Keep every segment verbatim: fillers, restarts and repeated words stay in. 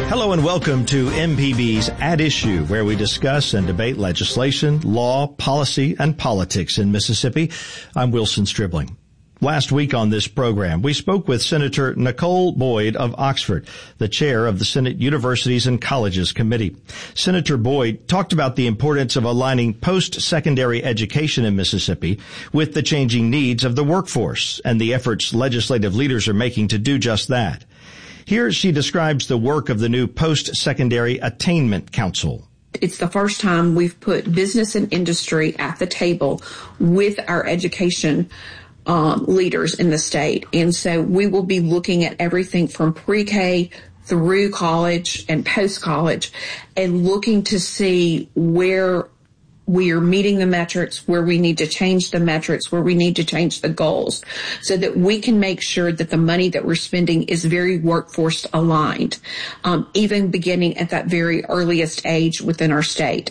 Hello and welcome to M P B's At Issue, where we discuss and debate legislation, law, policy, and politics in Mississippi. I'm Wilson Stribling. Last week on this program, we spoke with Senator Nicole Boyd of Oxford, the chair of the Senate Universities and Colleges Committee. Senator Boyd talked about the importance of aligning post-secondary education in Mississippi with the changing needs of the workforce and the efforts legislative leaders are making to do just that. Here she describes the work of the new Post-Secondary Attainment Council. It's the first time we've put business and industry at the table with our education um, leaders in the state. And so we will be looking at everything from pre-K through college and post-college and looking to see where we are meeting the metrics, where we need to change the metrics, where we need to change the goals so that we can make sure that the money that we're spending is very workforce aligned, um, even beginning at that very earliest age within our state.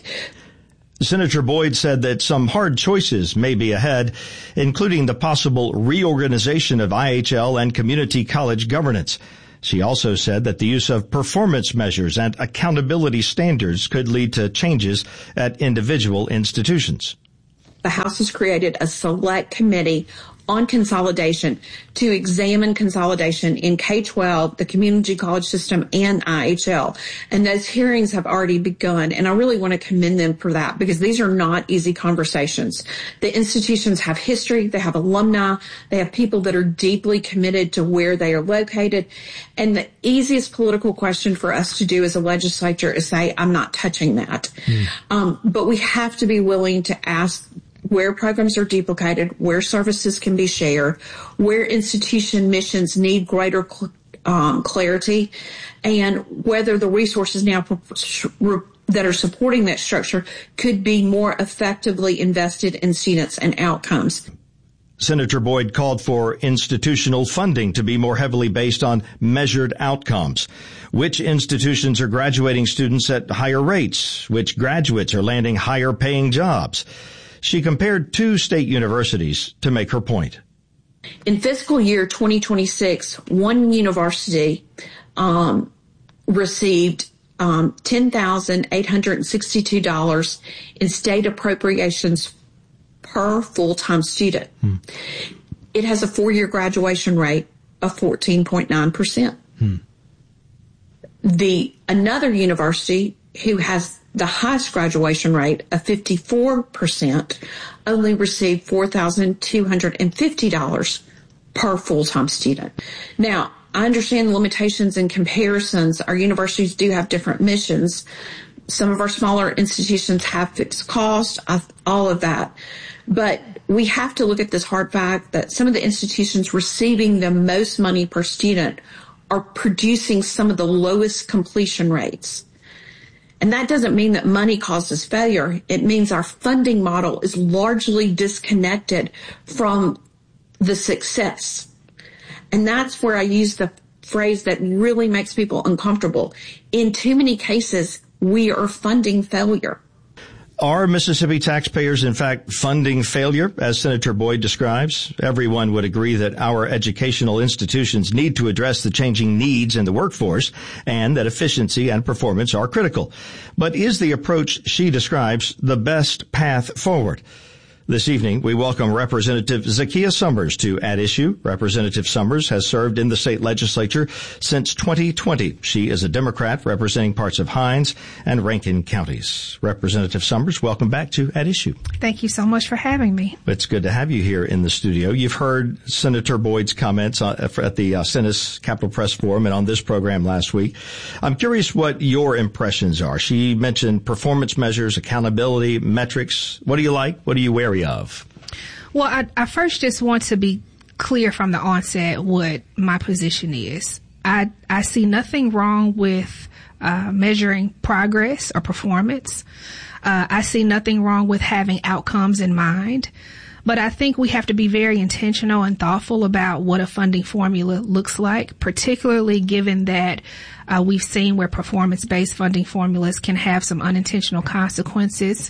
Senator Boyd said that some hard choices may be ahead, including the possible reorganization of I H L and community college governance. She also said that the use of performance measures and accountability standards could lead to changes at individual institutions. The House has created a select committee on consolidation to examine consolidation in K twelve, the community college system, and I H L. And those hearings have already begun. And I really want to commend them for that because these are not easy conversations. The institutions have history. They have alumni. They have people that are deeply committed to where they are located. And the easiest political question for us to do as a legislature is say, I'm not touching that. Mm. Um, but we have to be willing to ask where programs are duplicated, where services can be shared, where institution missions need greater cl- um, clarity, and whether the resources now that are supporting that structure could be more effectively invested in students and outcomes. Senator Boyd called for institutional funding to be more heavily based on measured outcomes. Which institutions are graduating students at higher rates? Which graduates are landing higher paying jobs? She compared two state universities to make her point. In fiscal year twenty twenty-six, one university um, received um, ten thousand eight hundred sixty-two dollars in state appropriations per full-time student. Hmm. It has a four-year graduation rate of fourteen point nine percent. Hmm. The another university who has the highest graduation rate of fifty-four percent only received four thousand two hundred fifty dollars per full-time student. Now, I understand the limitations and comparisons. Our universities do have different missions. Some of our smaller institutions have fixed costs, all of that. But we have to look at this hard fact that some of the institutions receiving the most money per student are producing some of the lowest completion rates. And that doesn't mean that money causes failure. It means our funding model is largely disconnected from the success. And that's where I use the phrase that really makes people uncomfortable. In too many cases, we are funding failure. Are Mississippi taxpayers, in fact, funding failure, as Senator Boyd describes? Everyone would agree that our educational institutions need to address the changing needs in the workforce and that efficiency and performance are critical. But is the approach she describes the best path forward? This evening, we welcome Representative Zakiya Summers to At Issue. Representative Summers has served in the state legislature since twenty twenty. She is a Democrat representing parts of Hinds and Rankin counties. Representative Summers, welcome back to At Issue. Thank you so much for having me. It's good to have you here in the studio. You've heard Senator Boyd's comments at the Stennis Capitol Press Forum and on this program last week. I'm curious what your impressions are. She mentioned performance measures, accountability, metrics. What do you like? What are you wary of? Well, I, I first just want to be clear from the onset what my position is. I, I see nothing wrong with uh, measuring progress or performance. Uh, I see nothing wrong with having outcomes in mind. But I think we have to be very intentional and thoughtful about what a funding formula looks like, particularly given that uh, we've seen where performance-based funding formulas can have some unintentional consequences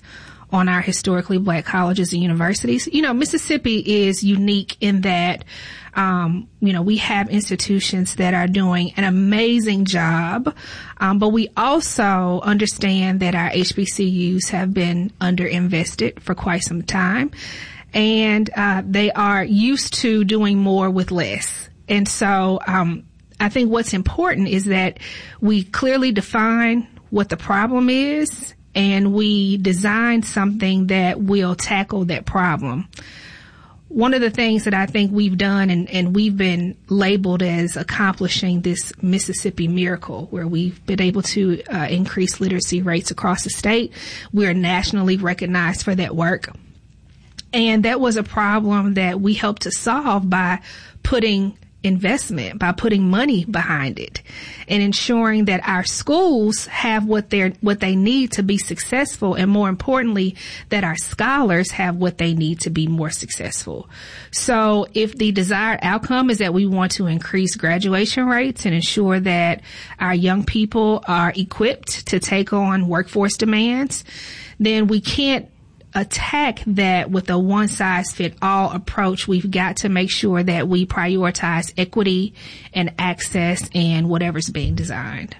on our historically black colleges and universities. You know, Mississippi is unique in that, um, you know, we have institutions that are doing an amazing job, um, but we also understand that our H B C Us have been underinvested for quite some time, and uh, they are used to doing more with less. And so um, I think what's important is that we clearly define what the problem is, and we design something that will tackle that problem. One of the things that I think we've done, and, and we've been labeled as accomplishing this Mississippi miracle, where we've been able to uh, increase literacy rates across the state. We're nationally recognized for that work. And that was a problem that we helped to solve by putting investment, by putting money behind it, and ensuring that our schools have what they're what they need to be successful, and more importantly, that our scholars have what they need to be more successful. So if the desired outcome is that we want to increase graduation rates and ensure that our young people are equipped to take on workforce demands, then we can't attack that with a one-size-fit-all approach. We've got to make sure that we prioritize equity and access and whatever's being designed.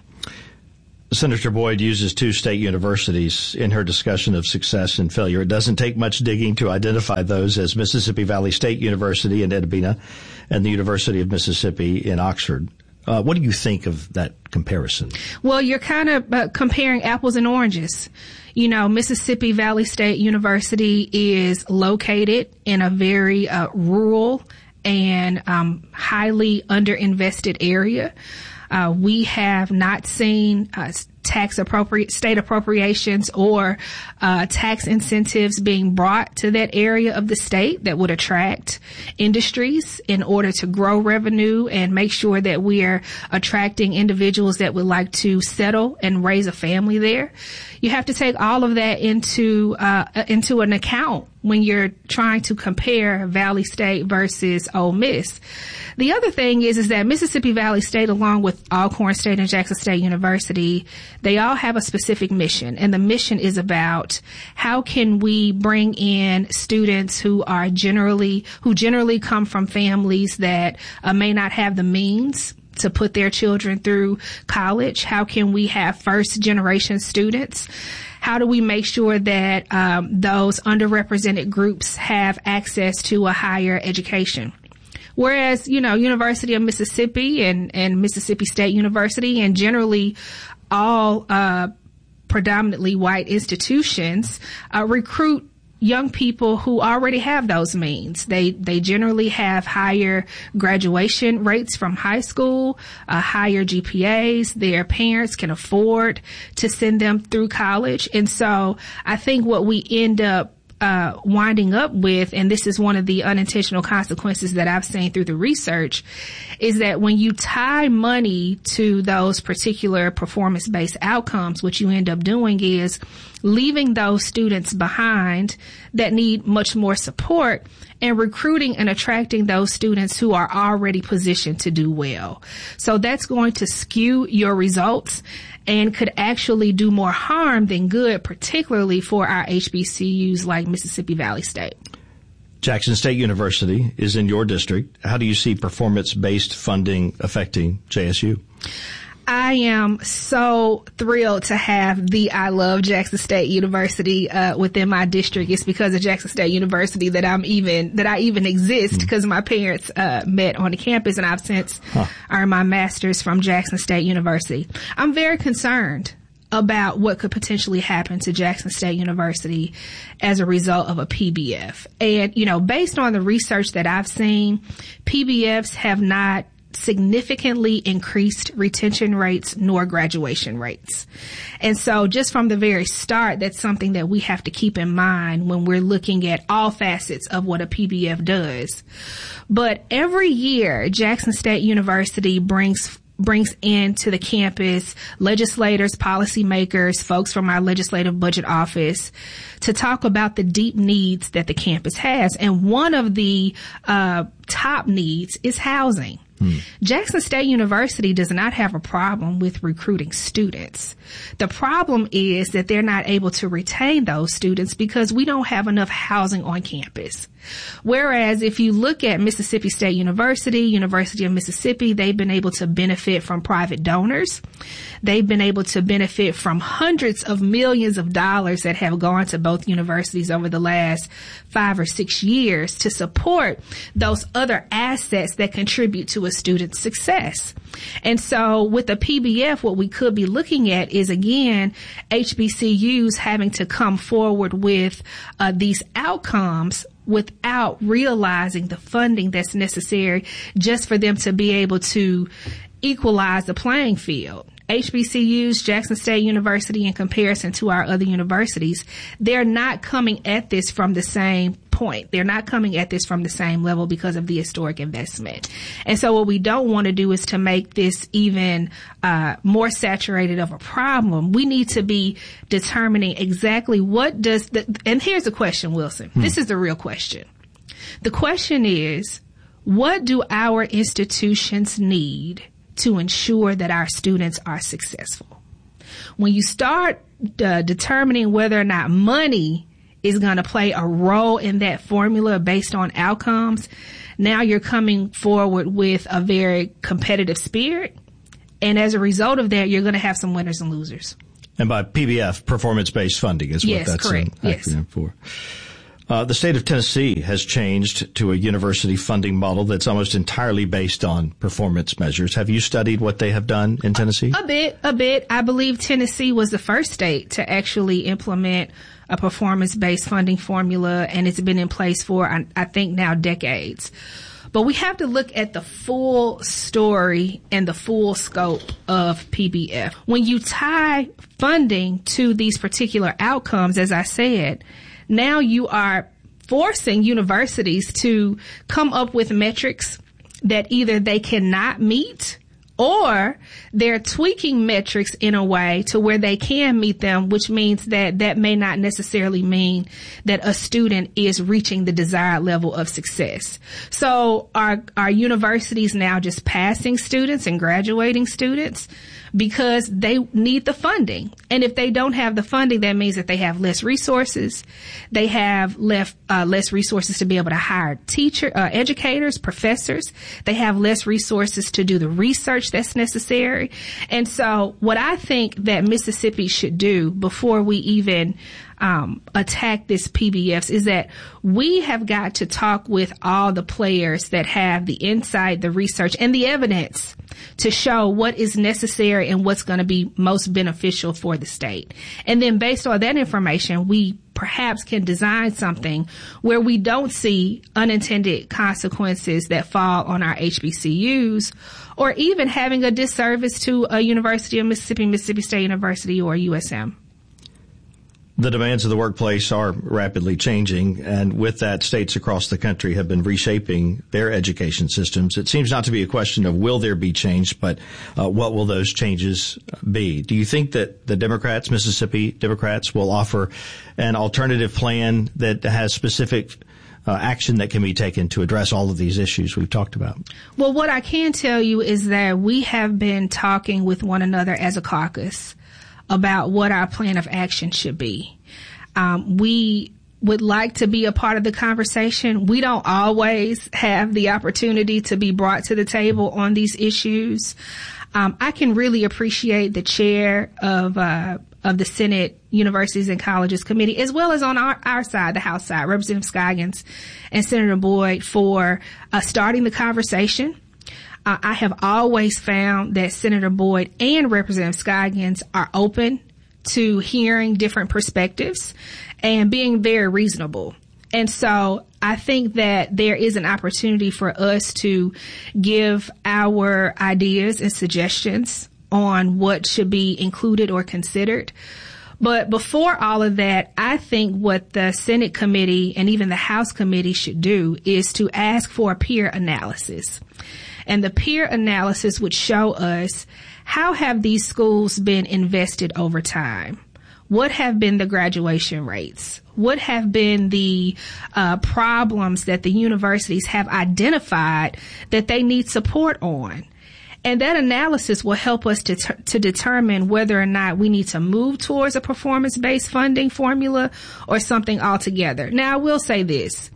Senator Boyd uses two state universities in her discussion of success and failure. It doesn't take much digging to identify those as Mississippi Valley State University in Edina and the University of Mississippi in Oxford. Uh, what do you think of that comparison? Well, you're kind of uh, comparing apples and oranges. You know, Mississippi Valley State University is located in a very uh, rural and um, highly underinvested area. Uh, we have not seen uh, tax appropriate state appropriations or uh, tax incentives being brought to that area of the state that would attract industries in order to grow revenue and make sure that we are attracting individuals that would like to settle and raise a family there. You have to take all of that into uh, into an account when you're trying to compare Valley State versus Ole Miss. The other thing is, is that Mississippi Valley State, along with Alcorn State and Jackson State University, they all have a specific mission. And the mission is about how can we bring in students who are generally, who generally come from families that uh, may not have the means to put their children through college. How can we have first generation students? How do we make sure that um, those underrepresented groups have access to a higher education? Whereas, you know, University of Mississippi and, and Mississippi State University and generally all uh, predominantly white institutions uh, recruit young people who already have those means. They they generally have higher graduation rates from high school, uh, higher G P As. Their parents can afford to send them through college. And so I think what we end up Uh, winding up with, and this is one of the unintentional consequences that I've seen through the research, is that when you tie money to those particular performance-based outcomes, what you end up doing is leaving those students behind that need much more support and recruiting and attracting those students who are already positioned to do well. So that's going to skew your results and could actually do more harm than good, particularly for our H B C Us like Mississippi Valley State. Jackson State University is in your district. How do you see performance-based funding affecting J S U? I am so thrilled to have the I Love Jackson State University uh, within my district. It's because of Jackson State University that I'm even that I even exist, because mm-hmm. my parents uh, met on the campus, and I've since huh. earned my master's from Jackson State University. I'm very concerned about what could potentially happen to Jackson State University as a result of a P B F. And, you know, based on the research that I've seen, P B Fs have not significantly increased retention rates nor graduation rates. And so just from the very start, that's something that we have to keep in mind when we're looking at all facets of what a P B F does. But every year, Jackson State University brings brings into the campus legislators, policymakers, folks from our legislative budget office to talk about the deep needs that the campus has. And one of the uh top needs is housing. Hmm. Jackson State University does not have a problem with recruiting students. The problem is that they're not able to retain those students because we don't have enough housing on campus. Whereas if you look at Mississippi State University, University of Mississippi, they've been able to benefit from private donors. They've been able to benefit from hundreds of millions of dollars that have gone to both universities over the last five or six years to support those other assets that contribute to a student's success. And so with the P B F, what we could be looking at is, again, H B C Us having to come forward with uh, these outcomes without realizing the funding that's necessary just for them to be able to equalize the playing field. H B C Us, Jackson State University, in comparison to our other universities, they're not coming at this from the same point. They're not coming at this from the same level because of the historic investment. And so what we don't want to do is to make this even uh, more saturated of a problem. We need to be determining exactly what does the, and here's the question, Wilson. Hmm. This is the real question. The question is, what do our institutions need to ensure that our students are successful? When you start uh, determining whether or not money is going to play a role in that formula based on outcomes, now you're coming forward with a very competitive spirit. And as a result of that, you're going to have some winners and losers. And by P B F, performance-based funding is yes, what that's correct. an Yes. acronym for. Uh, the state of Tennessee has changed to a university funding model that's almost entirely based on performance measures. Have you studied what they have done in Tennessee? A, a bit, a bit. I believe Tennessee was the first state to actually implement a performance-based funding formula, and it's been in place for, I, I think, now decades. But we have to look at the full story and the full scope of P B F. When you tie funding to these particular outcomes, as I said, now you are forcing universities to come up with metrics that either they cannot meet or they're tweaking metrics in a way to where they can meet them, which means that that may not necessarily mean that a student is reaching the desired level of success. So are, are universities now just passing students and graduating students because they need the funding? And if they don't have the funding, that means that they have less resources. They have left, uh, less resources to be able to hire teacher, uh, educators, professors. They have less resources to do the research that's necessary. And so what I think that Mississippi should do before we even Um, attack this P B Fs is that we have got to talk with all the players that have the insight, the research, and the evidence to show what is necessary and what's going to be most beneficial for the state. And then based on that information, we perhaps can design something where we don't see unintended consequences that fall on our H B C Us, or even having a disservice to a University of Mississippi, Mississippi State University, or U S M. The demands of the workplace are rapidly changing, and with that, states across the country have been reshaping their education systems. It seems not to be a question of will there be change, but uh, what will those changes be? Do you think that the Democrats, Mississippi Democrats, will offer an alternative plan that has specific uh, action that can be taken to address all of these issues we've talked about? Well, what I can tell you is that we have been talking with one another as a caucus about what our plan of action should be. Um, we would like to be a part of the conversation. We don't always have the opportunity to be brought to the table on these issues. Um, I can really appreciate the chair of uh, of the Senate Universities and Colleges Committee, as well as on our, our side, the House side, Representative Scoggins and Senator Boyd, for uh, starting the conversation. Uh, I have always found that Senator Boyd and Representative Scoggins are open to hearing different perspectives and being very reasonable. And so I think that there is an opportunity for us to give our ideas and suggestions on what should be included or considered. But before all of that, I think what the Senate committee and even the House committee should do is to ask for a peer analysis. And the peer analysis would show us, how have these schools been invested over time? what have been the graduation rates? What have been the uh, problems that the universities have identified that they need support on? And that analysis will help us to, ter- to determine whether or not we need to move towards a performance-based funding formula or something altogether. Now, I will say this.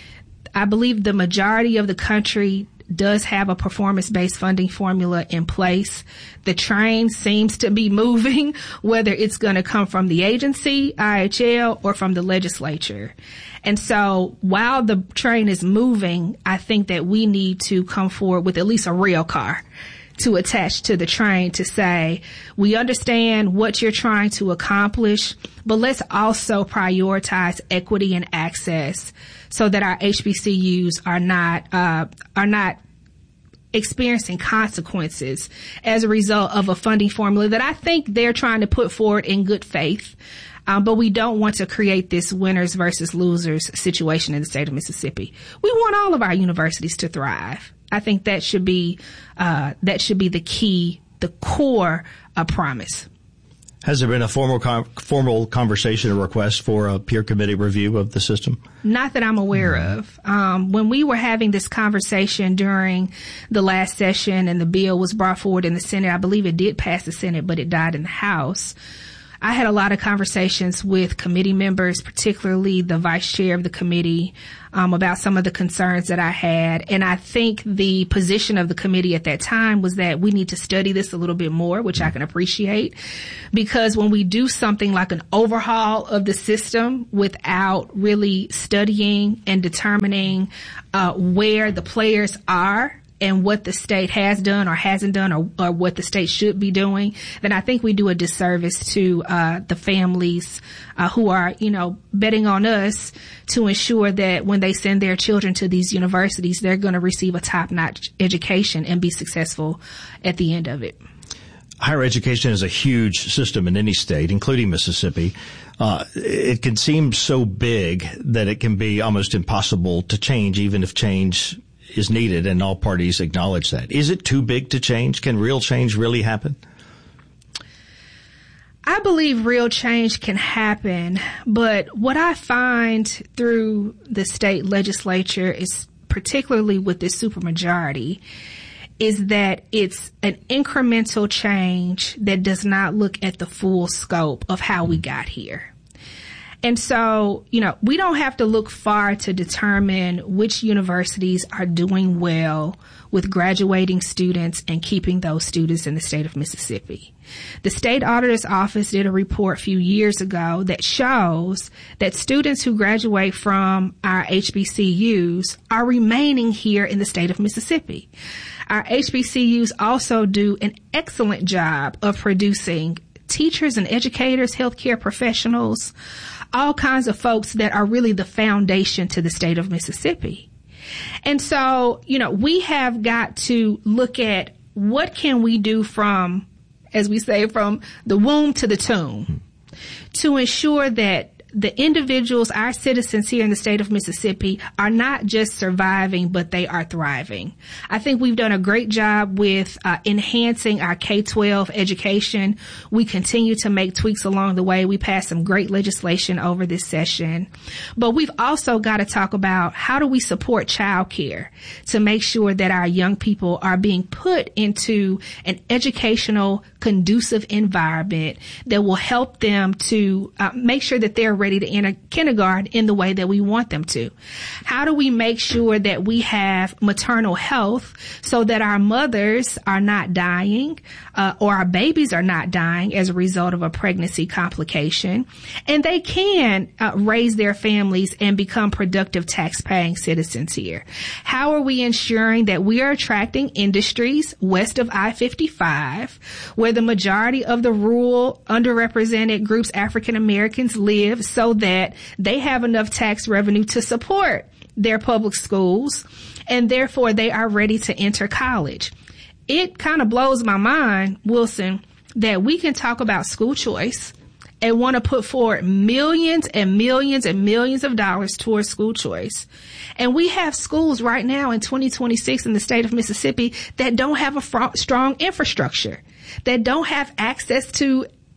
I believe the majority of the country does have a performance-based funding formula in place. The train seems to be moving, whether it's going to come from the agency, I H L, or from the legislature. And so while the train is moving, I think that we need to come forward with at least a rail car to attach to the train to say, we understand what you're trying to accomplish, but let's also prioritize equity and access so that our H B C Us are not, uh, are not experiencing consequences as a result of a funding formula that I think they're trying to put forward in good faith. Um, but we don't want to create this winners versus losers situation in the state of Mississippi. We want all of our universities to thrive. I think that should be, uh, that should be the key, the core uh, promise. Has there been a formal com- formal conversation or request for a peer committee review of the system? Not that I'm aware mm-hmm. of. Um, when we were having this conversation during the last session and the bill was brought forward in the Senate, I believe it did pass the Senate, but it died in the House. I had a lot of conversations with committee members, particularly the vice chair of the committee, um, about some of the concerns that I had. And I think the position of the committee at that time was that we need to study this a little bit more, which I can appreciate, because when we do something like an overhaul of the system without really studying and determining uh, where the players are and what the state has done or hasn't done or, or what the state should be doing, then I think we do a disservice to uh, the families uh, who are, you know, betting on us to ensure that when they send their children to these universities, they're going to receive a top-notch education and be successful at the end of it. Higher education is a huge system in any state, including Mississippi. Uh, it can seem so big that it can be almost impossible to change, even if change is needed, and all parties acknowledge that. Is it too big to change? Can real change really happen? I believe real change can happen, but what I find through the state legislature is, particularly with this supermajority, is that it's an incremental change that does not look at the full scope of how we got here. And so, you know, we don't have to look far to determine which universities are doing well with graduating students and keeping those students in the state of Mississippi. The state auditor's office did a report a few years ago that shows that students who graduate from our H B C Us are remaining here in the state of Mississippi. Our H B C Us also do an excellent job of producing teachers and educators, healthcare professionals, all kinds of folks that are really the foundation to the state of Mississippi. And so, you know, we have got to look at what can we do from, as we say, from the womb to the tomb to ensure that the individuals, our citizens here in the state of Mississippi, are not just surviving, but they are thriving. I think we've done a great job with uh, enhancing our K twelve education. We continue to make tweaks along the way. We passed some great legislation over this session. But we've also got to talk about how do we support childcare to make sure that our young people are being put into an educational, conducive environment that will help them to uh, make sure that they're ready to enter kindergarten in the way that we want them to. How do we make sure that we have maternal health so that our mothers are not dying uh, or our babies are not dying as a result of a pregnancy complication, and they can uh, raise their families and become productive tax-paying citizens here? How are we ensuring that we are attracting industries west of I fifty-five where the majority of the rural underrepresented groups, African Americans, live, so that they have enough tax revenue to support their public schools, and therefore they are ready to enter college? It kind of blows my mind, Wilson, that we can talk about school choice and want to put forward millions and millions and millions of dollars towards school choice. And we have schools right now in twenty twenty-six in the state of Mississippi that don't have a fr- strong infrastructure, that don't have access to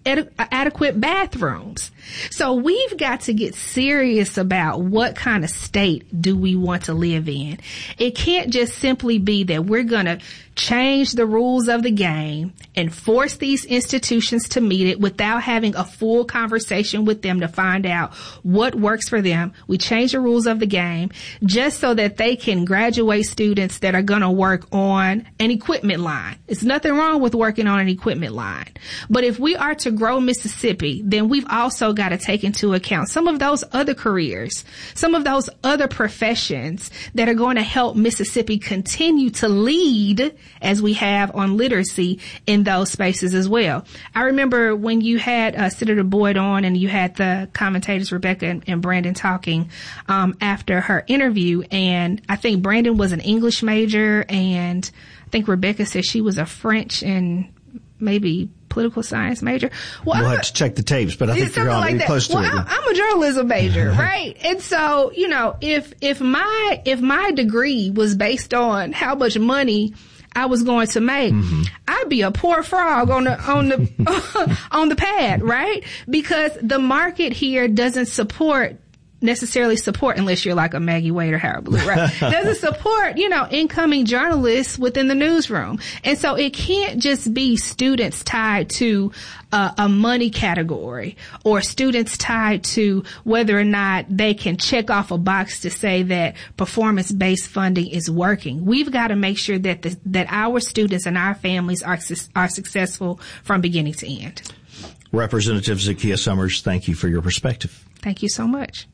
ad- adequate bathrooms. So we've got to get serious about what kind of state do we want to live in. It can't just simply be that we're going to change the rules of the game and force these institutions to meet it without having a full conversation with them to find out what works for them. We change the rules of the game just so that they can graduate students that are going to work on an equipment line. It's nothing wrong with working on an equipment line. But if we are to grow Mississippi, then we've also got to take into account some of those other careers, some of those other professions that are going to help Mississippi continue to lead as we have on literacy in those spaces as well. I remember when you had uh, Senator Boyd on and you had the commentators Rebecca and, and Brandon talking um, after her interview, and I think Brandon was an English major and I think Rebecca said she was a French and maybe political science major. Well, we'll I'm have to check the tapes, but I think you're on like that. close to well, it. I'm, I'm a journalism major, right? And so, you know, if if my if my degree was based on how much money I was going to make, mm-hmm. I'd be a poor frog on the on the on the pad, right? Because the market here doesn't support necessarily support unless you're like a Maggie Wade or Harold Blue, right? Doesn't support, you know, incoming journalists within the newsroom. And so it can't just be students tied to uh, a money category or students tied to whether or not they can check off a box to say that performance-based funding is working. We've got to make sure that the, that our students and our families are are successful from beginning to end. Representative Zakiya Summers, thank you for your perspective. Thank you so much.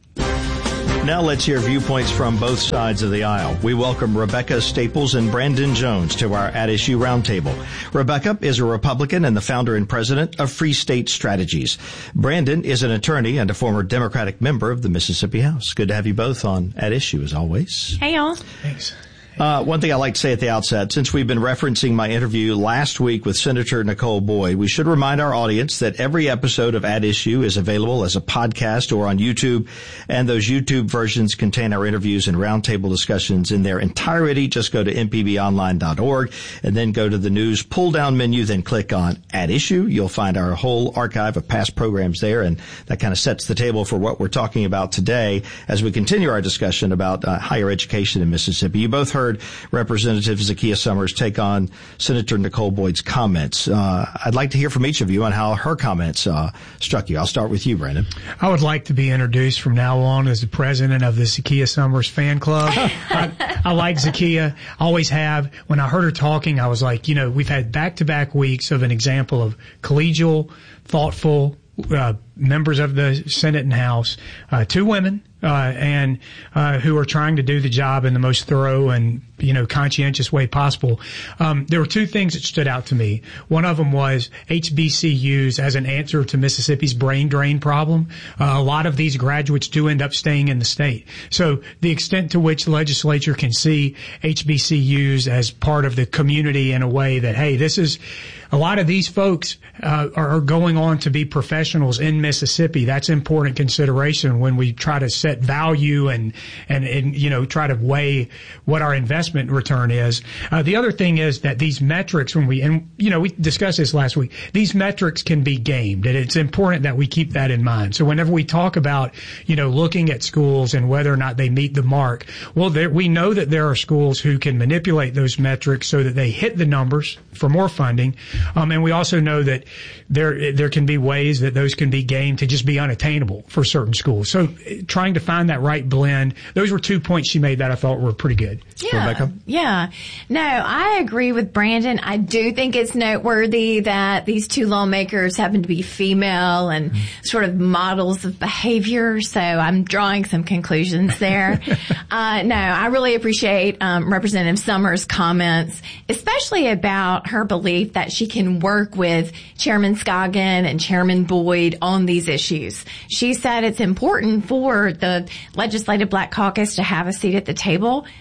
Now let's hear viewpoints from both sides of the aisle. We welcome Rebecca Staples and Brandon Jones to our At Issue Roundtable. Rebecca is a Republican and the founder and president of Free State Strategies. Brandon is an attorney and a former Democratic member of the Mississippi House. Good to have you both on At Issue, as always. Hey, y'all. Thanks. Uh, one thing I like to say at the outset, since we've been referencing my interview last week with Senator Nicole Boyd, we should remind our audience that every episode of At Issue is available as a podcast or on YouTube, and those YouTube versions contain our interviews and roundtable discussions in their entirety. Just go to m p b online dot org and then go to the news pull-down menu, then click on At Issue. You'll find our whole archive of past programs there, and that kind of sets the table for what we're talking about today as we continue our discussion about uh, higher education in Mississippi. You both heard Representative Zakiya Summers take on Senator Nicole Boyd's comments. Uh, I'd like to hear from each of you on how her comments uh, struck you. I'll start with you, Brandon. I would like to be introduced from now on as the president of the Zakiya Summers fan club. I, I like Zakiya, always have. When I heard her talking, I was like, you know, we've had back-to-back weeks of an example of collegial, thoughtful uh, members of the Senate and House, uh, two women, uh, and uh, who are trying to do the job in the most thorough and, you know, conscientious way possible. Um, there were two things that stood out to me. One of them was H B C Us as an answer to Mississippi's brain drain problem. Uh, a lot of these graduates do end up staying in the state. So the extent to which the legislature can see H B C Us as part of the community in a way that, hey, this is, a lot of these folks uh, are going on to be professionals in Mississippi. That's important consideration when we try to set value and, and, and you know, try to weigh what our investment return is. Uh, the other thing is that these metrics, when we, and, you know, we discussed this last week, these metrics can be gamed, and it's important that we keep that in mind. So whenever we talk about, you know, looking at schools and whether or not they meet the mark, well, there, we know that there are schools who can manipulate those metrics so that they hit the numbers for more funding. Um, and we also know that there there can be ways that those can be gained to just be unattainable for certain schools. So trying to find that right blend, those were two points she made that I thought were pretty good. Yeah, Rebecca? Yeah. No, I agree with Brandon. I do think it's noteworthy that these two lawmakers happen to be female and sort of models of behavior. So I'm drawing some conclusions there. uh, no, I really appreciate um, Representative Summers' comments, especially about her belief that she can work with Chairman Scoggin and Chairman Boyd on these issues. She said it's important for the Legislative Black Caucus to have a seat at the table.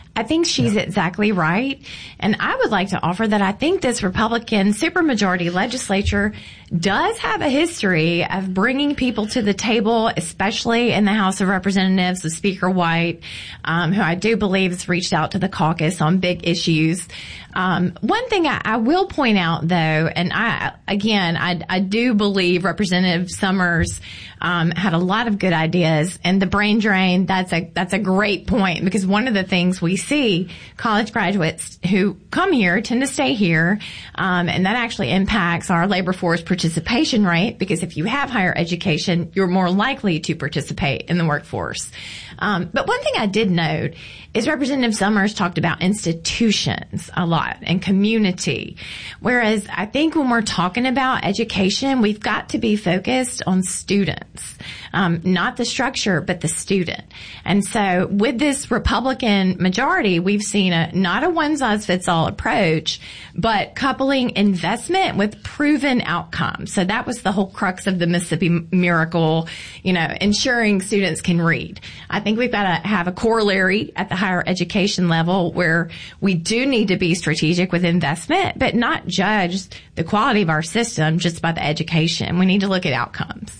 I think she's exactly right. And I would like to offer that I think this Republican supermajority legislature does have a history of bringing people to the table, especially in the House of Representatives with Speaker White, um, who I do believe has reached out to the caucus on big issues. Um, one thing I, I will point out, though, and I, again, I, I do believe Representative Summers um, had a lot of good ideas, and the brain drain, that's a that's a great point, because one of the things we see, college graduates who come here tend to stay here, um, and that actually impacts our labor force participation rate, because if you have higher education, you're more likely to participate in the workforce. Um, but one thing I did note is Representative Summers talked about institutions a lot and community, whereas I think when we're talking about education, we've got to be focused on students, um, not the structure, but the student. And so with this Republican majority, we've seen a not a one-size-fits-all approach, but coupling investment with proven outcomes. So that was the whole crux of the Mississippi Miracle, you know, ensuring students can read. I think we've got to have a corollary at the higher education level where we do need to be strategic with investment, but not judge the quality of our system just by the education. We need to look at outcomes.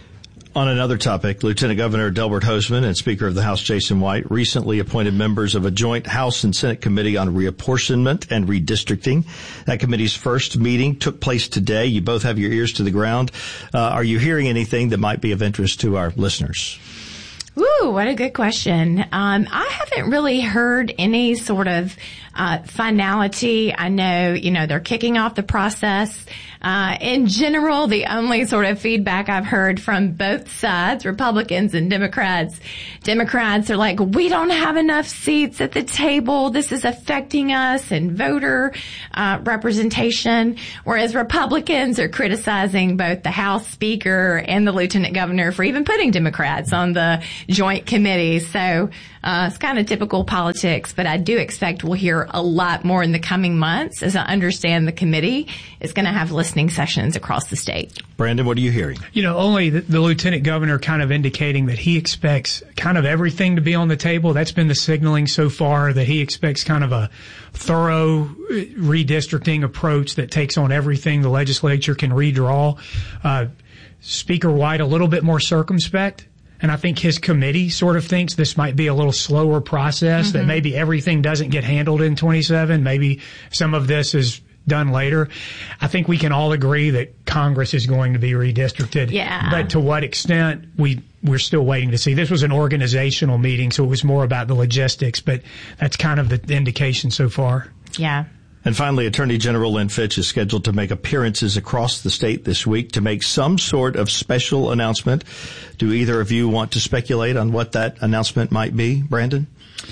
On another topic, Lieutenant Governor Delbert Hosemann and Speaker of the House Jason White recently appointed members of a joint House and Senate committee on reapportionment and redistricting. That committee's first meeting took place today. You both have your ears to the ground. Uh, are you hearing anything that might be of interest to our listeners? Ooh, what a good question. Um, I haven't really heard any sort of uh, finality. I know, you know, they're kicking off the process. Uh, in general, the only sort of feedback I've heard from both sides, Republicans and Democrats, Democrats are like, we don't have enough seats at the table. This is affecting us in voter uh, representation. Whereas Republicans are criticizing both the House Speaker and the Lieutenant Governor for even putting Democrats on the joint committee. So uh, it's kind of typical politics, but I do expect we'll hear a lot more in the coming months, as I understand the committee is going to have listening sessions across the state. Brandon, what are you hearing? You know, only the, the Lieutenant Governor kind of indicating that he expects kind of everything to be on the table. That's been the signaling so far, that he expects kind of a thorough redistricting approach that takes on everything the legislature can redraw. Uh, Speaker White a little bit more circumspect. And I think his committee sort of thinks this might be a little slower process, mm-hmm. that maybe everything doesn't get handled in twenty-seven. Maybe some of this is done later. I think we can all agree that Congress is going to be redistricted. Yeah. But to what extent, we, we're still waiting to see. This was an organizational meeting, so it was more about the logistics, but that's kind of the indication so far. Yeah. And finally, Attorney General Lynn Fitch is scheduled to make appearances across the state this week to make some sort of special announcement. Do either of you want to speculate on what that announcement might be, Brandon?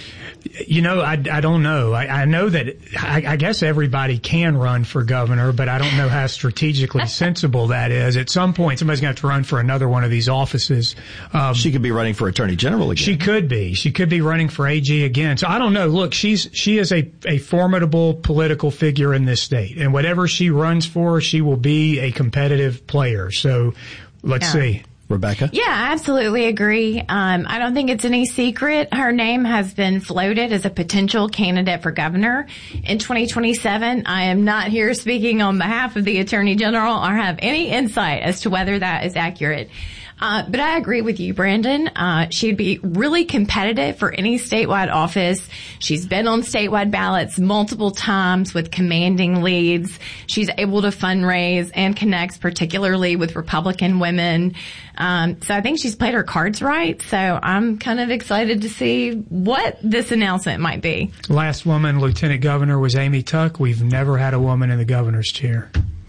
You know, I, I don't know. I, I know that I, I guess everybody can run for governor, but I don't know how strategically sensible that is. At some point, somebody's going to have to run for another one of these offices. Um, she could be running for attorney general again. She could be. She could be running for A G again. So I don't know. Look, she's she is a, a formidable political figure in this state, and whatever she runs for, she will be a competitive player. So let's yeah. see. Rebecca? Yeah, I absolutely agree. Um, I don't think it's any secret. Her name has been floated as a potential candidate for governor in twenty twenty-seven. I am not here speaking on behalf of the Attorney General or have any insight as to whether that is accurate. Uh, but I agree with you, Brandon. Uh, she'd be really competitive for any statewide office. She's been on statewide ballots multiple times with commanding leads. She's able to fundraise and connects particularly with Republican women. Um, so I think she's played her cards right. So I'm kind of excited to see what this announcement might be. Last woman lieutenant governor was Amy Tuck. We've never had a woman in the governor's chair.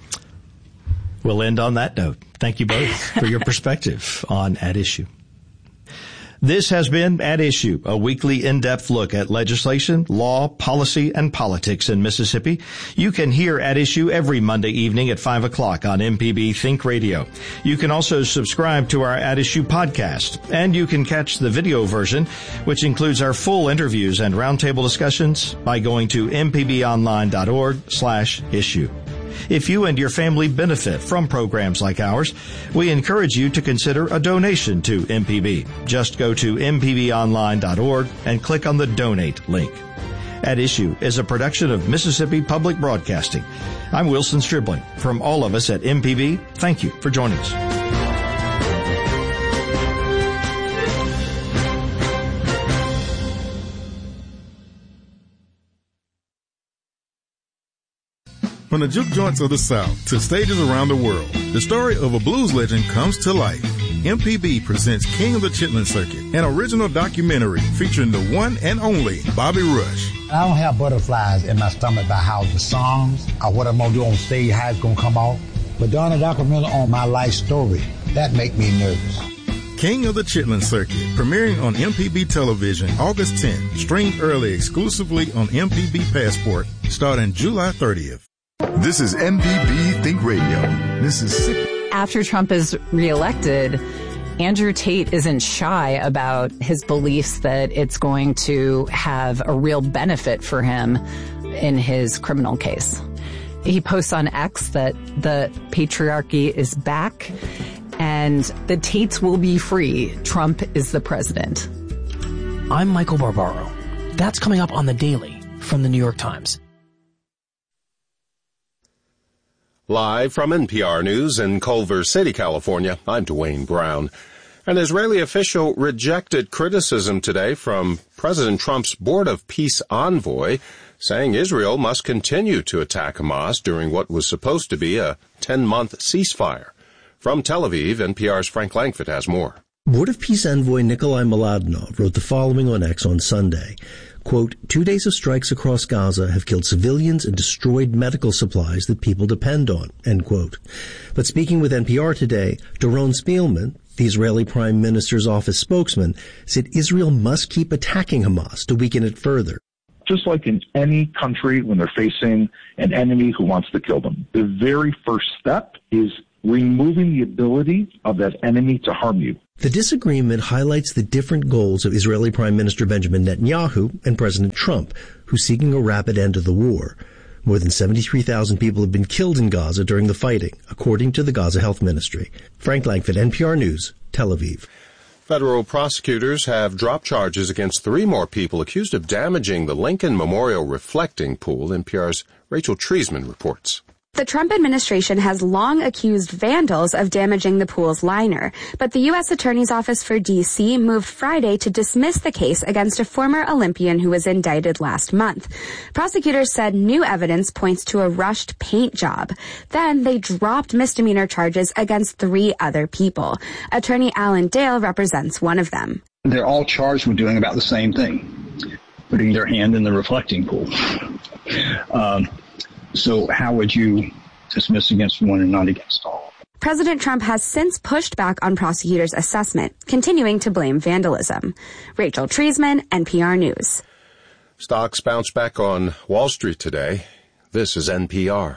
We'll end on that note. Thank you both for your perspective on At Issue. This has been At Issue, a weekly in-depth look at legislation, law, policy, and politics in Mississippi. You can hear At Issue every Monday evening at five o'clock on M P B Think Radio. You can also subscribe to our At Issue podcast, and you can catch the video version, which includes our full interviews and roundtable discussions, by going to m p b online dot org slash issue. If you and your family benefit from programs like ours, we encourage you to consider a donation to M P B. Just go to m p b online dot org and click on the Donate link. At Issue is a production of Mississippi Public Broadcasting. I'm Wilson Stribling. From all of us at M P B, thank you for joining us. From the juke joints of the South to stages around the world, the story of a blues legend comes to life. M P B presents King of the Chitlin Circuit, an original documentary featuring the one and only Bobby Rush. I don't have butterflies in my stomach about how the songs or what I'm going to do on stage, how it's going to come off. But doing a documentary on my life story, that make me nervous. King of the Chitlin Circuit, premiering on M P B television August tenth, streamed early exclusively on M P B Passport, starting July thirtieth. This is M P B Think Radio, Mississippi. After Trump is reelected, Andrew Tate isn't shy about his beliefs that it's going to have a real benefit for him in his criminal case. He posts on X that the patriarchy is back and the Tates will be free. Trump is the president. I'm Michael Barbaro. That's coming up on The Daily from the New York Times. Live from N P R News in Culver City, California, I'm Dwayne Brown. An Israeli official rejected criticism today from President Trump's Board of Peace envoy, saying Israel must continue to attack Hamas during what was supposed to be a ten-month ceasefire. From Tel Aviv, N P R's Frank Langford has more. Board of Peace envoy Nikolai Mladinov wrote the following on X on Sunday. Quote, two days of strikes across Gaza have killed civilians and destroyed medical supplies that people depend on, end quote. But speaking with N P R today, Doron Spielman, the Israeli Prime Minister's office spokesman, said Israel must keep attacking Hamas to weaken it further. Just like in any country when they're facing an enemy who wants to kill them, the very first step is removing the ability of that enemy to harm you. The disagreement highlights the different goals of Israeli Prime Minister Benjamin Netanyahu and President Trump, who's seeking a rapid end to the war. More than seventy-three thousand people have been killed in Gaza during the fighting, according to the Gaza Health Ministry. Frank Langford, N P R News, Tel Aviv. Federal prosecutors have dropped charges against three more people accused of damaging the Lincoln Memorial reflecting pool. N P R's Rachel Treisman reports. The Trump administration has long accused vandals of damaging the pool's liner, but the U S Attorney's Office for D C moved Friday to dismiss the case against a former Olympian who was indicted last month. Prosecutors said new evidence points to a rushed paint job. Then they dropped misdemeanor charges against three other people. Attorney Alan Dale represents one of them. They're all charged with doing about the same thing, putting their hand in the reflecting pool. Um, So how would you dismiss against one and not against all? President Trump has since pushed back on prosecutors' assessment, continuing to blame vandalism. Rachel Treisman, N P R News. Stocks bounced back on Wall Street today. This is N P R.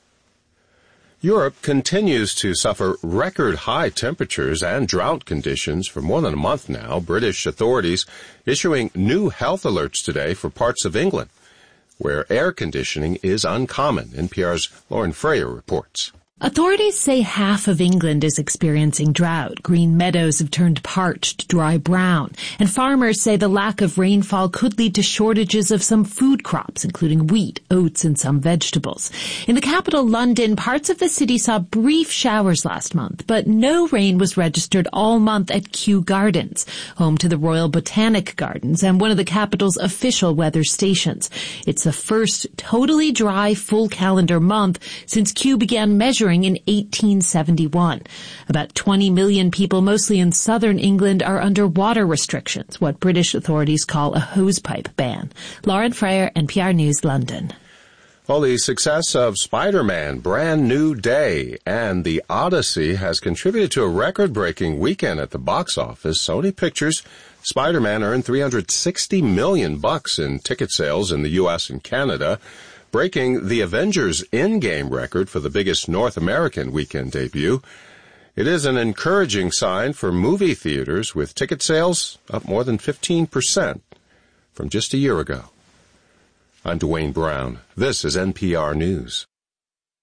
Europe continues to suffer record high temperatures and drought conditions for more than a month now. British authorities issuing new health alerts today for parts of England where air conditioning is uncommon. N P R's Lauren Freyer reports. Authorities say half of England is experiencing drought. Green meadows have turned parched, dry brown. And farmers say the lack of rainfall could lead to shortages of some food crops, including wheat, oats, and some vegetables. In the capital, London, parts of the city saw brief showers last month, but no rain was registered all month at Kew Gardens, home to the Royal Botanic Gardens and one of the capital's official weather stations. It's the first totally dry full calendar month since Kew began measuring in eighteen seventy-one. About twenty million people, mostly in southern England, are under water restrictions, what British authorities call a hosepipe ban. Lauren Freyer, N P R News, London. Well, the success of Spider-Man, Brand New Day, and The Odyssey has contributed to a record-breaking weekend at the box office. Sony Pictures Spider-Man earned three hundred sixty million bucks in ticket sales in the U S and Canada, breaking the Avengers Endgame record for the biggest North American weekend debut. It is an encouraging sign for movie theaters, with ticket sales up more than fifteen percent from just a year ago. I'm Dwayne Brown. This is N P R News.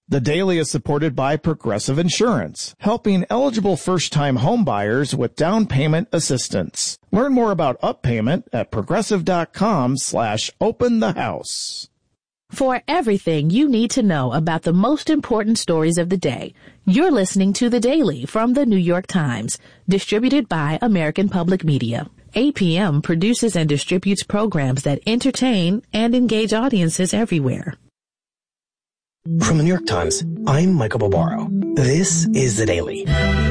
The Daily is supported by Progressive Insurance, helping eligible first-time homebuyers with down payment assistance. Learn more about UpPayment at progressive.com slash open the house. For everything you need to know about the most important stories of the day, you're listening to The Daily from The New York Times, distributed by American Public Media. A P M produces and distributes programs that entertain and engage audiences everywhere. From The New York Times, I'm Michael Barbaro. This is The Daily.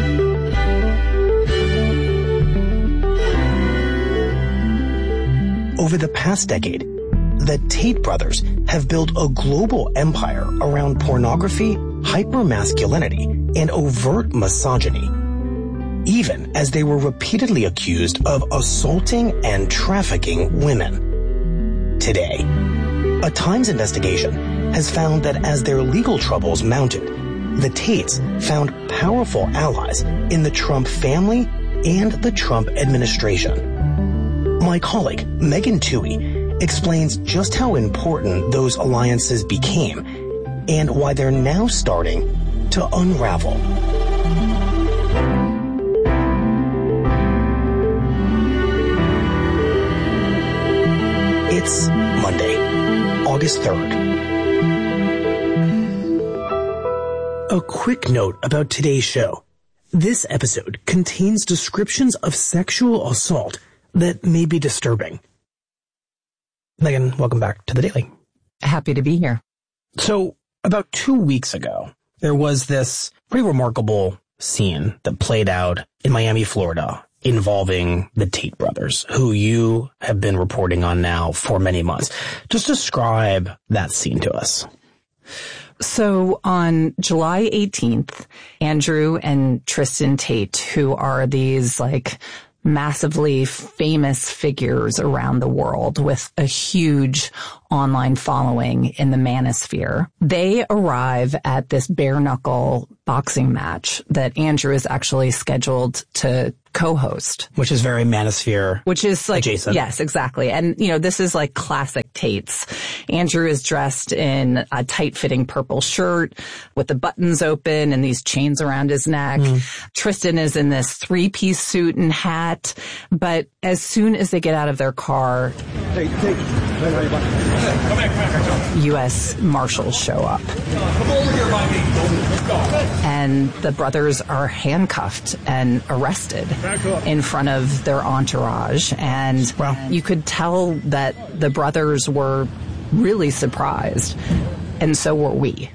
Over the past decade, the Tate brothers have built a global empire around pornography, hypermasculinity, and overt misogyny, even as they were repeatedly accused of assaulting and trafficking women. Today, a Times investigation has found that as their legal troubles mounted, the Tates found powerful allies in the Trump family and the Trump administration. My colleague, Megan Twohey, explains just how important those alliances became and why they're now starting to unravel. It's Monday, August third. A quick note about today's show. This episode contains descriptions of sexual assault that may be disturbing. Megan, welcome back to The Daily. Happy to be here. So, about two weeks ago, there was this pretty remarkable scene that played out in Miami, Florida, involving the Tate brothers, who you have been reporting on now for many months. Just describe that scene to us. So on July eighteenth, Andrew and Tristan Tate, who are these like massively famous figures around the world with a huge online following in the manosphere, they arrive at this bare knuckle boxing match that Andrew is actually scheduled to co-host. Which is very manosphere Which is like, adjacent. Yes, exactly. And, you know, this is like classic Tates. Andrew is dressed in a tight-fitting purple shirt with the buttons open and these chains around his neck. Mm. Tristan is in this three-piece suit and hat. But as soon as they get out of their car, hey, hey, hey, come back, come back. U S Marshals show up. Come over here by me. And the brothers are handcuffed and arrested in front of their entourage. And well, you could tell that the brothers were really surprised. And so were we.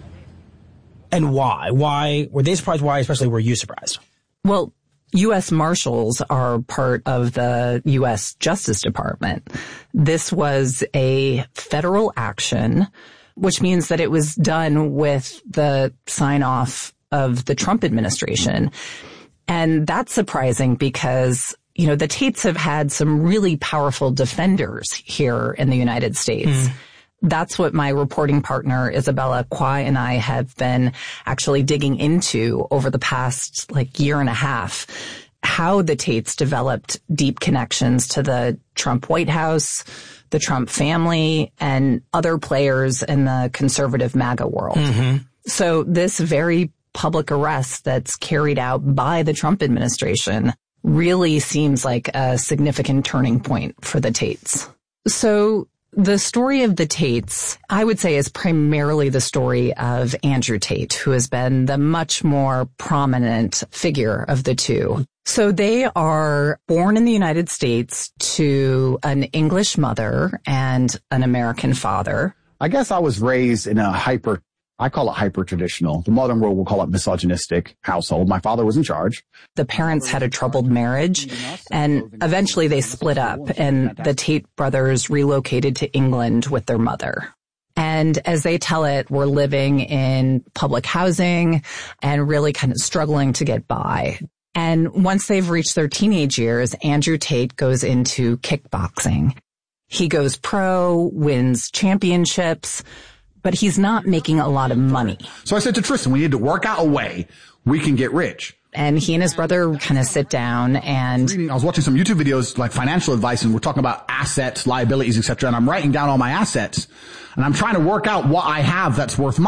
And why? Why were they surprised? Why especially were you surprised? Well, U S Marshals are part of the U S Justice Department. This was a federal action, which means that it was done with the sign-off of the Trump administration. And that's surprising because, you know, the Tates have had some really powerful defenders here in the United States. Mm. That's what my reporting partner, Isabella Kwai, and I have been actually digging into over the past like year and a half, how the Tates developed deep connections to the Trump White House, the Trump family, and other players in the conservative MAGA world. Mm-hmm. So this very public arrest that's carried out by the Trump administration really seems like a significant turning point for the Tates. So the story of the Tates, I would say, is primarily the story of Andrew Tate, who has been the much more prominent figure of the two. So they are born in the United States to an English mother and an American father. I guess I was raised in a hyper, I call it hyper traditional. The modern world will call it misogynistic household. My father was in charge. The parents had a troubled marriage and eventually they split up and the Tate brothers relocated to England with their mother. And as they tell it, we're living in public housing and really kind of struggling to get by. And once they've reached their teenage years, Andrew Tate goes into kickboxing. He goes pro, wins championships, but he's not making a lot of money. So I said to Tristan, we need to work out a way we can get rich. And he and his brother kind of sit down and... I was watching some YouTube videos, like financial advice, and we're talking about assets, liabilities, et cetera. And I'm writing down all my assets, and I'm trying to work out what I have that's worth money.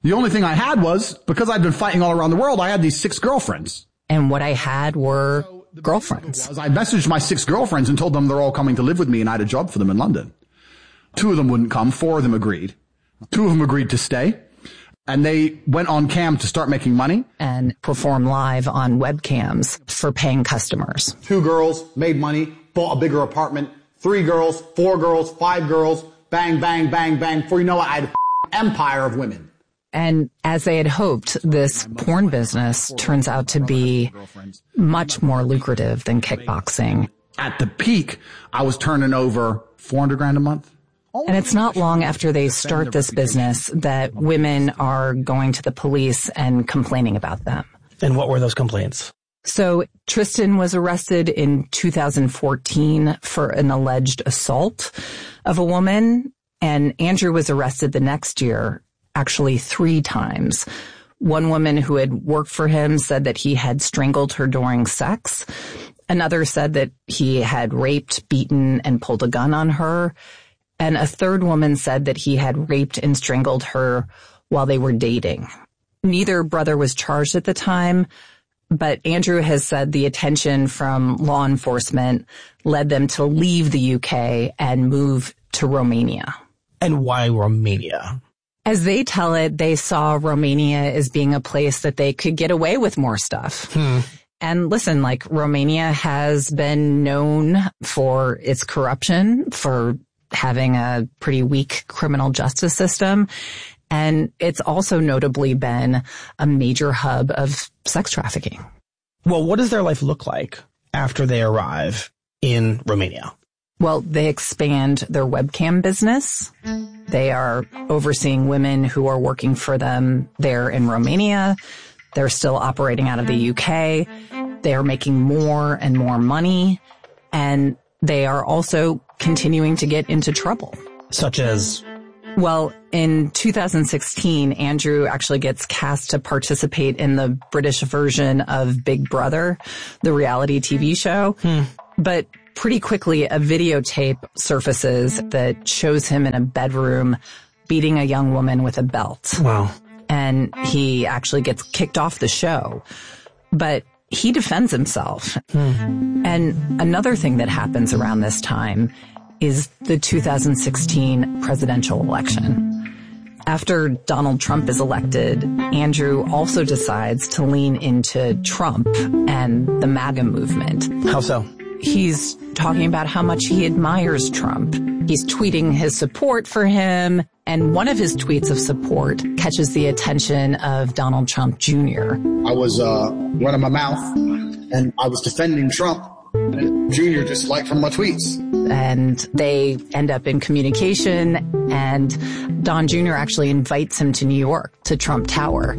The only thing I had was, because I'd been fighting all around the world, I had these six girlfriends. And what I had were girlfriends. I messaged my six girlfriends and told them they're all coming to live with me, and I had a job for them in London. Two of them wouldn't come. Four of them agreed. Two of them agreed to stay. And they went on cam to start making money. And perform live on webcams for paying customers. Two girls made money, bought a bigger apartment. Three girls, four girls, five girls, bang, bang, bang, bang. Before you know it, I had an empire of women. And as they had hoped, this porn business turns out to be much more lucrative than kickboxing. At the peak, I was turning over four hundred grand a month. And it's not long after they start this business that women are going to the police and complaining about them. And what were those complaints? So Tristan was arrested in two thousand fourteen for an alleged assault of a woman, and Andrew was arrested the next year, actually three times. One woman who had worked for him said that he had strangled her during sex. Another said that he had raped, beaten, and pulled a gun on her. And a third woman said that he had raped and strangled her while they were dating. Neither brother was charged at the time, but Andrew has said the attention from law enforcement led them to leave the U K and move to Romania. And why Romania? As they tell it, they saw Romania as being a place that they could get away with more stuff. Hmm. And listen, like, Romania has been known for its corruption, for having a pretty weak criminal justice system. And it's also notably been a major hub of sex trafficking. Well, what does their life look like after they arrive in Romania? Well, they expand their webcam business. They are overseeing women who are working for them there in Romania. They're still operating out of the U K. They are making more and more money. And they are also continuing to get into trouble. Such as? Well, in two thousand sixteen, Andrew actually gets cast to participate in the British version of Big Brother, the reality T V show. Hmm. But pretty quickly, a videotape surfaces that shows him in a bedroom beating a young woman with a belt. Wow. And he actually gets kicked off the show. But he defends himself. Hmm. And another thing that happens around this time is the two thousand sixteen presidential election. After Donald Trump is elected, Andrew also decides to lean into Trump and the MAGA movement. How so? He's talking about how much he admires Trump. He's tweeting his support for him, and one of his tweets of support catches the attention of Donald Trump Junior I was uh, running my mouth, and I was defending Trump. And Junior just liked from my tweets. And they end up in communication, and Don Junior actually invites him to New York, to Trump Tower.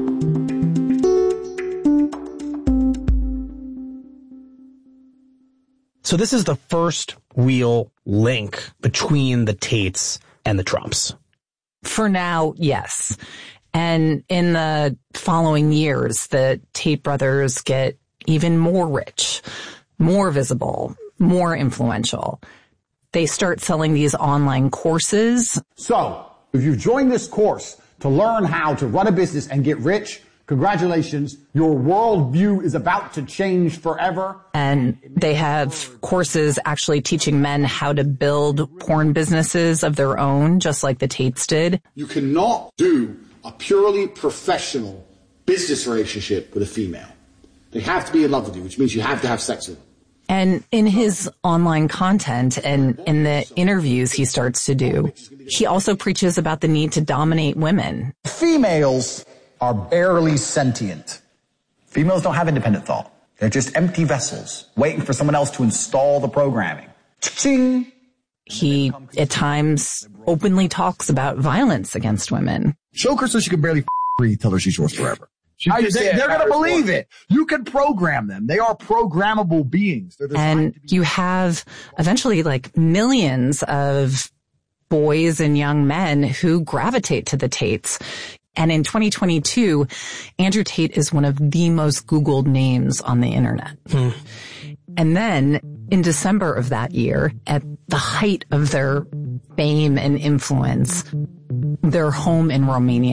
So this is the first real link between the Tates and the Trumps. For now, yes. And in the following years, the Tate brothers get even more rich, more visible, more influential. They start selling these online courses. So, if you've joined this course to learn how to run a business and get rich, congratulations, your worldview is about to change forever. And they have courses actually teaching men how to build porn businesses of their own, just like the Tates did. You cannot do a purely professional business relationship with a female. They have to be in love with you, which means you have to have sex with them. And in his online content and in the interviews he starts to do, he also preaches about the need to dominate women. Females are barely sentient. Females don't have independent thought. They're just empty vessels waiting for someone else to install the programming. Ching! He, at times, openly talks about violence against women. Choke her so she can barely breathe, tell her she's yours forever. I, they, they're going to believe it. You can program them. They are programmable beings. And you have eventually like millions of boys and young men who gravitate to the Tates. And in twenty twenty-two, Andrew Tate is one of the most Googled names on the internet. Hmm. And then in December of that year, at the height of their fame and influence, their home in Romania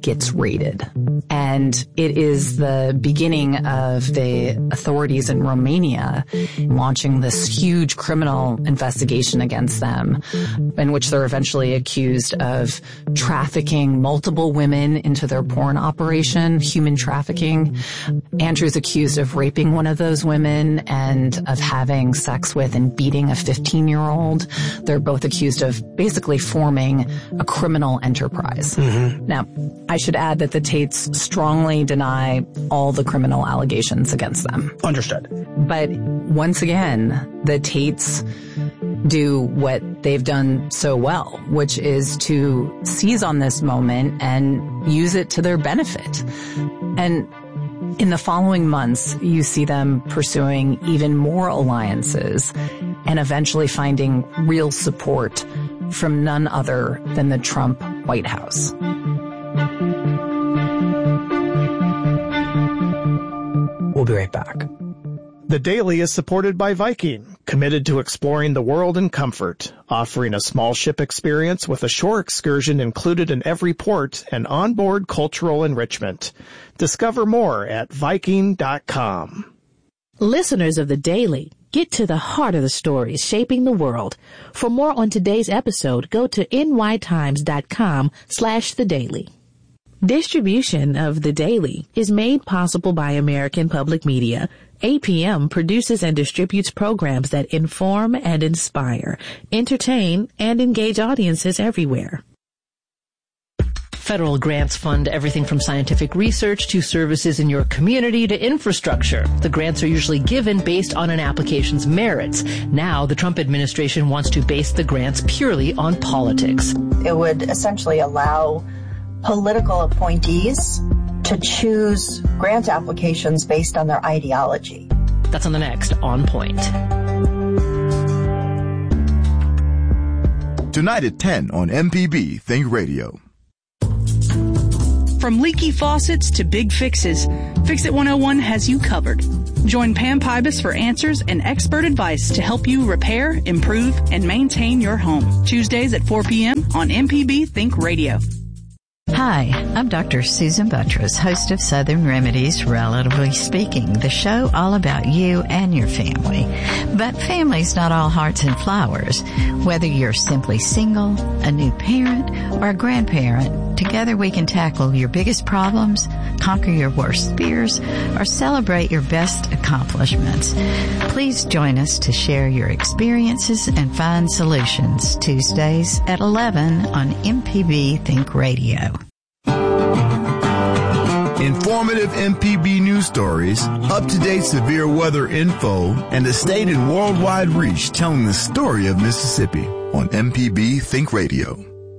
gets raided. And it is the beginning of the authorities in Romania launching this huge criminal investigation against them, in which they're eventually accused of trafficking multiple women into their porn operation, human trafficking. Andrew's accused of raping one of those women and of having sex with and beating a fifteen-year-old. They're both accused of basically forming a criminal enterprise. Mm-hmm. Now, I should add that the Tates strongly deny all the criminal allegations against them. Understood. But once again, the Tates do what they've done so well, which is to seize on this moment and use it to their benefit. And in the following months, you see them pursuing even more alliances and eventually finding real support from none other than the Trump White House. We'll be right back. The Daily is supported by Viking, committed to exploring the world in comfort, offering a small ship experience with a shore excursion included in every port and onboard cultural enrichment. Discover more at Viking dot com. Listeners of The Daily, get to the heart of the stories shaping the world. For more on today's episode, go to nytimes.com slash The Daily. Distribution of The Daily is made possible by American Public Media. A P M produces and distributes programs that inform and inspire, entertain, and engage audiences everywhere. Federal grants fund everything from scientific research to services in your community to infrastructure. The grants are usually given based on an application's merits. Now, the Trump administration wants to base the grants purely on politics. It would essentially allow political appointees to choose grant applications based on their ideology. That's on the next On Point. Tonight at ten on M P B Think Radio. From leaky faucets to big fixes, Fix It one oh one has you covered. Join Pam Pybus for answers and expert advice to help you repair, improve, and maintain your home. Tuesdays at four p.m. on M P B Think Radio. Hi, I'm Doctor Susan Buttress, host of Southern Remedies, Relatively Speaking, the show all about you and your family. But family's not all hearts and flowers. Whether you're simply single, a new parent, or a grandparent, together we can tackle your biggest problems, conquer your worst fears, or celebrate your best accomplishments. Please join us to share your experiences and find solutions. Tuesdays at eleven on M P B Think Radio. Informative M P B news stories, up-to-date severe weather info, and the state and worldwide reach telling the story of Mississippi on M P B Think Radio.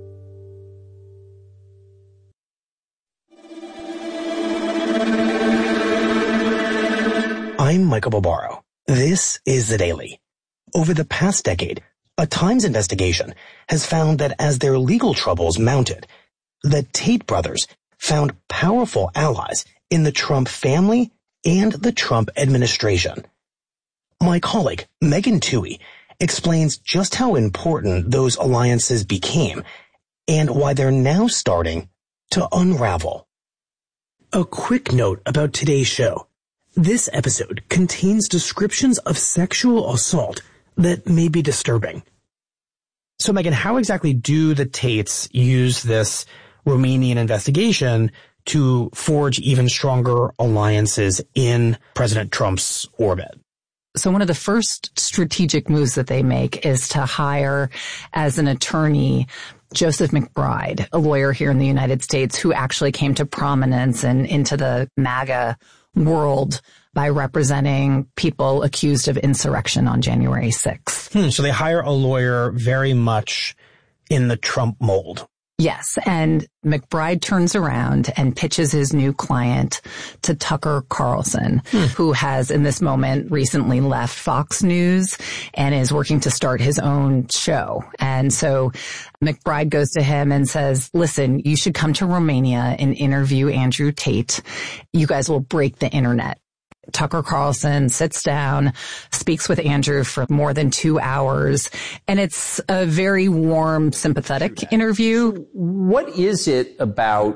I'm Michael Barbaro. This is The Daily. Over the past decade, a Times investigation has found that as their legal troubles mounted, the Tate brothers found powerful allies in the Trump family and the Trump administration. My colleague, Megan Twohey, explains just how important those alliances became and why they're now starting to unravel. A quick note about today's show. This episode contains descriptions of sexual assault that may be disturbing. So, Megan, how exactly do the Tates use this Romanian investigation to forge even stronger alliances in President Trump's orbit? So one of the first strategic moves that they make is to hire as an attorney Joseph McBride, a lawyer here in the United States who actually came to prominence and into the MAGA world by representing people accused of insurrection on January sixth. Hmm, so they hire a lawyer very much in the Trump mold. Yes, and McBride turns around and pitches his new client to Tucker Carlson, hmm. who has in this moment recently left Fox News and is working to start his own show. And so McBride goes to him and says, listen, you should come to Romania and interview Andrew Tate. You guys will break the internet. Tucker Carlson sits down, speaks with Andrew for more than two hours, and it's a very warm, sympathetic interview. What is it about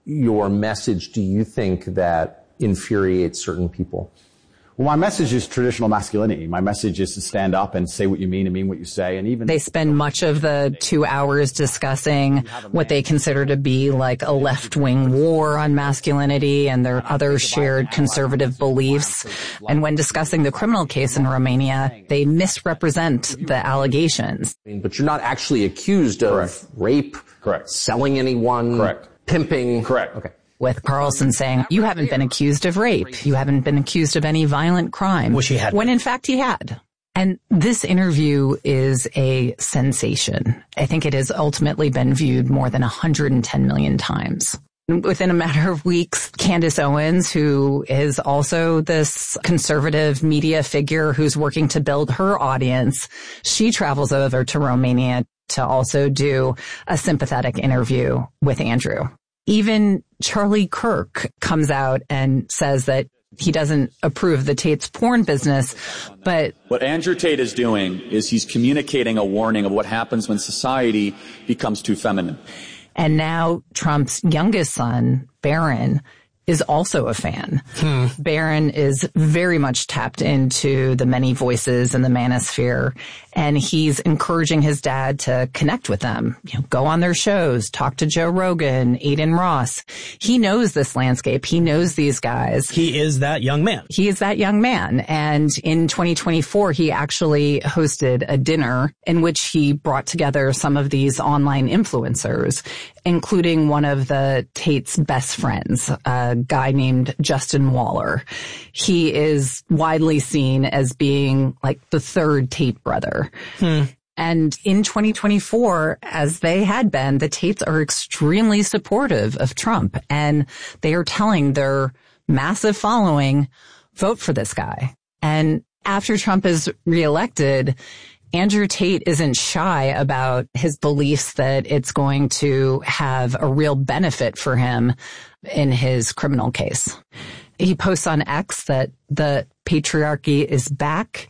your message do you think that infuriates certain people? Well, my message is traditional masculinity. My message is to stand up and say what you mean and mean what you say. And even they spend much of the two hours discussing what they consider to be like a left-wing war on masculinity and their other shared conservative beliefs. And when discussing the criminal case in Romania, they misrepresent the allegations. But you're not actually accused of Correct. rape, Correct. selling anyone, Correct. pimping. Correct. Okay. With Carlson saying, you haven't been accused of rape. You haven't been accused of any violent crime. Which he had. When in fact he had. And this interview is a sensation. I think it has ultimately been viewed more than one hundred ten million times. Within a matter of weeks, Candace Owens, who is also this conservative media figure who's working to build her audience, she travels over to Romania to also do a sympathetic interview with Andrew. Even Charlie Kirk comes out and says that he doesn't approve the Tate's porn business, but what Andrew Tate is doing is he's communicating a warning of what happens when society becomes too feminine. And now Trump's youngest son, Barron, is also a fan. Hmm. Barron is very much tapped into the many voices in the manosphere, and he's encouraging his dad to connect with them, you know, go on their shows, talk to Joe Rogan, Aiden Ross. He knows this landscape. He knows these guys. He is that young man. He is that young man. And in twenty twenty-four, he actually hosted a dinner in which he brought together some of these online influencers, including one of the Tate's best friends, a guy named Justin Waller. He is widely seen as being like the third Tate brother. Hmm. And in twenty twenty-four, as they had been, the Tates are extremely supportive of Trump, and they are telling their massive following, vote for this guy. And after Trump is reelected, Andrew Tate isn't shy about his beliefs that it's going to have a real benefit for him in his criminal case. He posts on X that the patriarchy is back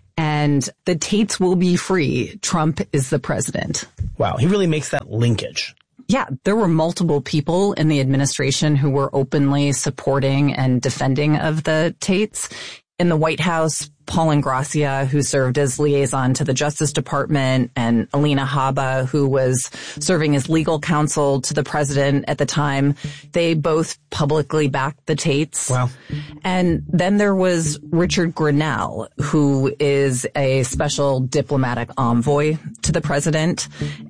and the Tates will be free. Trump is the president. Wow, he really makes that linkage. Yeah, there were multiple people in the administration who were openly supporting and defending of the Tates. In the White House, Paul Ingrassia, who served as liaison to the Justice Department, and Alina Habba, who was serving as legal counsel to the president at the time, they both publicly backed the Tates. Wow. And then there was Richard Grenell, who is a special diplomatic envoy to the president.